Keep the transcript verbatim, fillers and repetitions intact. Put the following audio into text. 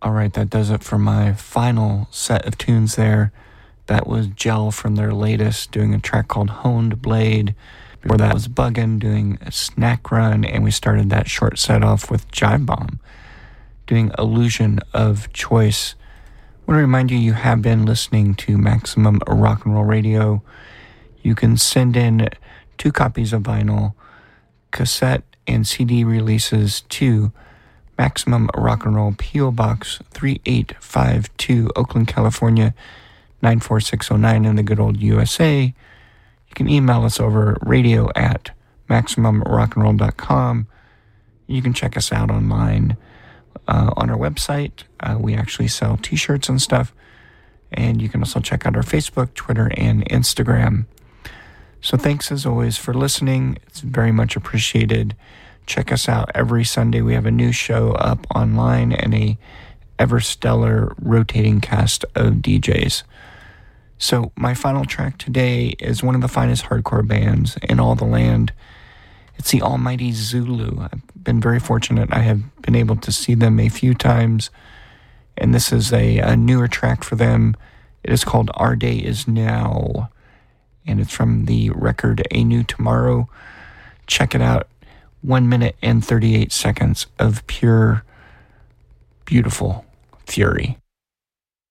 All right, that does it for my final set of tunes there. That was Gel from their latest, doing a track called Honed Blade. Before that was Buggin doing a Snack Run, and we started that short set off with Jive Bomb doing Illusion of Choice. I want to remind you, you have been listening to Maximum Rock and Roll Radio. You can send in two copies of vinyl, cassette, and C D releases to Maximum Rock and Roll, P O Box three eight five two, Oakland, California, nine four six oh nine in the good old U S A. You can email us over radio at maximum rock and roll dot com. You can check us out online uh, on our website. Uh, we actually sell t-shirts and stuff. And you can also check out our Facebook, Twitter, and Instagram. So thanks as always for listening. It's very much appreciated. Check us out every Sunday. We have a new show up online and a ever stellar rotating cast of D Js. So my final track today is one of the finest hardcore bands in all the land. It's the Almighty Zulu. I've been very fortunate. I have been able to see them a few times, and this is a, a newer track for them. It is called Our Day Is Now, and it's from the record A New Tomorrow. Check it out. One minute and thirty-eight seconds of pure, beautiful fury.